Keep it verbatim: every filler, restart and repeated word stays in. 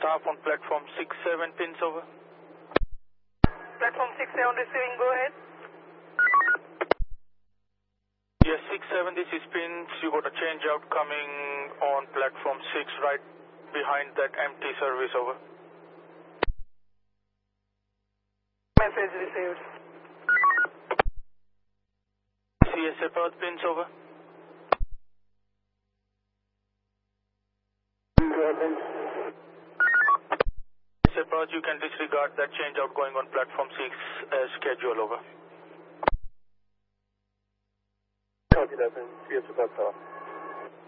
staff on platform six seven pins over. Platform six seven receiving, go ahead. Yes, six seven, this is pins. You got a change out coming on platform six right behind that empty service over. Message received. C S A Perth pins over. C S A Perth, you can disregard that change out going on platform six as schedule over. Copy that, then. C S A Perth.